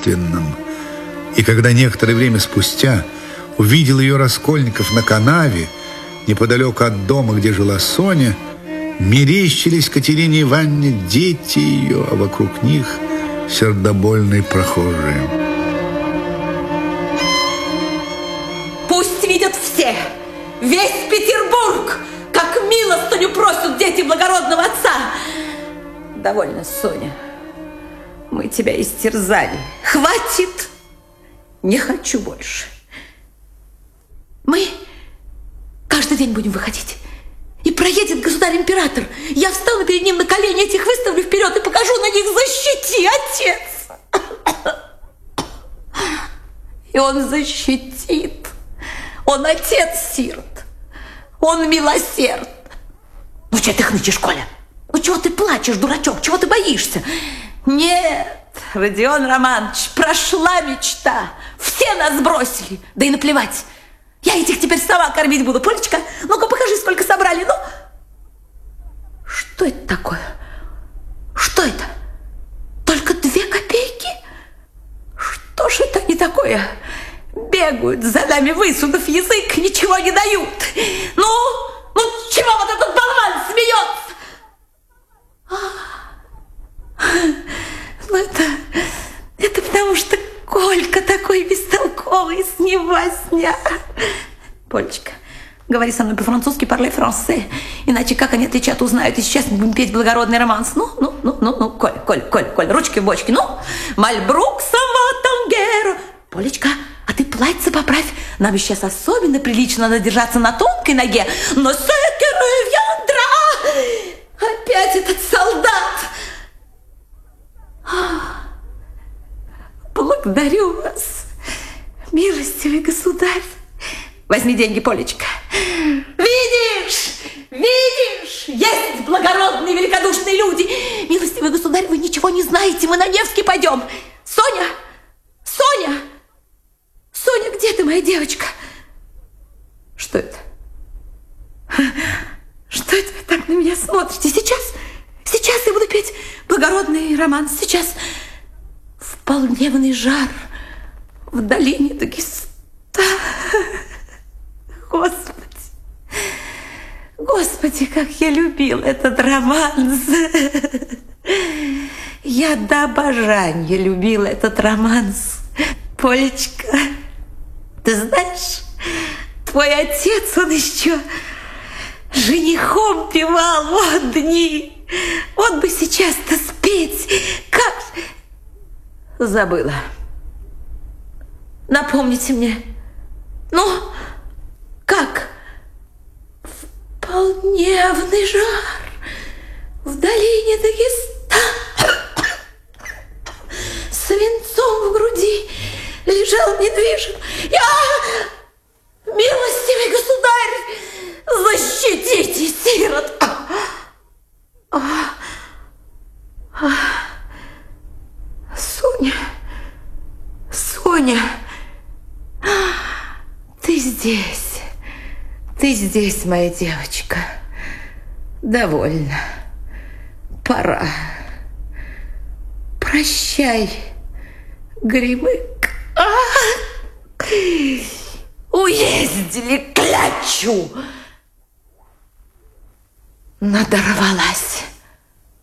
таинственном. И когда некоторое время спустя увидел ее Раскольников на канаве, неподалеку от дома, где жила Соня, мерещились Катерине Ивановне дети ее, а вокруг них сердобольные прохожие. Пусть видят все, весь Петербург, как милостыню просят дети благородного отца. Довольно, Соня. Мы тебя истерзали. Хватит. Не хочу больше. Мы каждый день будем выходить. И проедет государь-император. Я встану перед ним на колени, этих выставлю вперед и покажу на них: защити, отец. И он защитит. Он отец сирот. Он милосерд. Ну, чего ты хнычешь, Коля? Ну, чего ты плачешь, дурачок? Чего ты боишься? Нет, Родион Романович, прошла мечта. Все нас бросили. Да и наплевать. Я этих теперь сама кормить буду. Полечка, ну-ка покажи, сколько собрали. Ну, что это такое? Что это? Только 2 копейки? Что же это не такое? Бегают за нами, высунув язык, ничего не дают. Ну, чего вот этот болван смеется? Ну, это потому что Колька такой бестолковый, с него возня. Полечка, говори со мной по-французски, parle français. Иначе как они отличат, узнают, и сейчас мы будем петь благородный романс. Ну, Коль, ручки в бочке. Ну, Мальбрук, Сава-Тангера. Полечка, а ты платье поправь. Нам сейчас особенно прилично надо держаться на тонкой ноге. Но секеру вьяндра. Опять этот солдат. Благодарю вас, милостивый государь. Возьми деньги, Полечка. Видишь, есть благородные, великодушные люди. Милостивый государь, вы ничего не знаете, мы на Невский пойдем. Соня, где ты, моя девочка? Что это? Что это вы так на меня смотрите? Сейчас я буду петь благородный романс. Сейчас в полдневный жар в долине Дагестана. Господи, как я любил этот романс. Я до обожания любил этот романс. Полечка, ты знаешь, твой отец, он еще женихом певал. Вот дни. Вот бы сейчас-то спеть. Как? Забыла. Напомните мне. Ну, как? В полдневный жар в долине Дагестана свинцом в груди лежал недвижим. Милостивый государь, защитите сирот. Соня, ты здесь, моя девочка. Довольно. Пора. Прощай, Гримык. Уездили клячу. Надорвалась.